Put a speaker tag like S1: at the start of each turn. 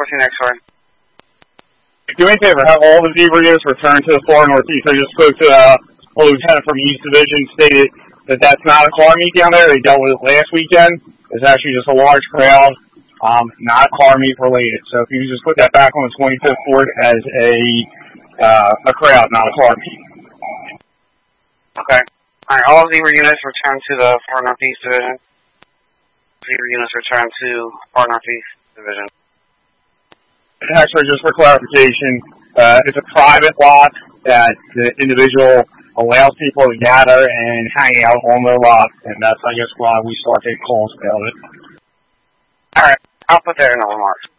S1: what's your next story?
S2: Do me a favor, have all the Zebra units return to the far northeast. I just spoke to a lieutenant from East Division, stated that that's not a car meet down there. They dealt with it last weekend. It's actually just a large crowd, not car meet related. So if you just put that back on the 25th Ford as a crowd, not a car meet.
S1: Okay. All right, all Zebra units return to the far northeast division. Zebra units return to far northeast division.
S2: Actually, just for clarification, it's a private lot that the individual allows people to gather and hang out on their lot, and that's, I guess, why we start getting calls about it.
S1: All right, I'll put that in the remarks.